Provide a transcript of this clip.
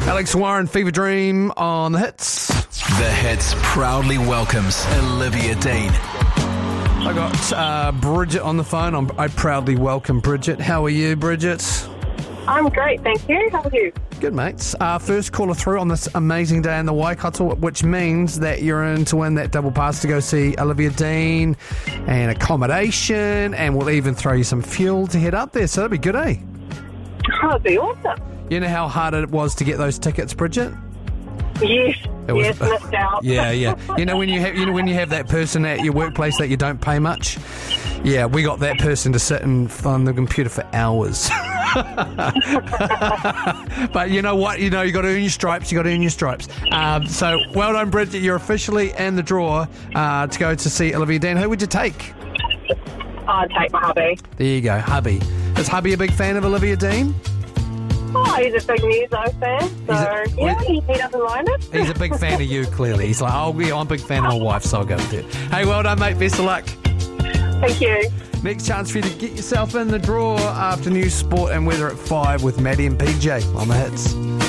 Alex Warren, Fever Dream on the Hits. The Hits proudly welcomes Olivia Dean. I got Bridget on the phone. I proudly welcome Bridget. How are you, Bridget? I'm great, thank you. How are you? Good, mates. First caller through on this amazing day in the Waikato, which means that you're in to win that double pass to go see Olivia Dean and accommodation, and we'll even throw you some fuel to head up there. So that'd be good, eh? Oh, that'd be awesome. You know how hard it was to get those tickets, Bridget? Yes, was- missed out. Yeah. You know when you have that person at your workplace that you don't pay much? Yeah, we got that person to sit on the computer for hours. But you know what? You got to earn your stripes. So well done, Bridget. You're officially in the draw to go to see Olivia Dean. Who would you take? I'd take my hubby. There you go, hubby. Is hubby a big fan of Olivia Dean? Oh, he's a big Muso fan, so he doesn't mind it. He's a big fan of you, clearly. He's like, oh, yeah, I'm a big fan of my wife, so I'll go with it. Hey, well done, mate. Best of luck. Thank you. Next chance for you to get yourself in the draw after news, sport and weather at 5 with Maddie and PJ on the Hits.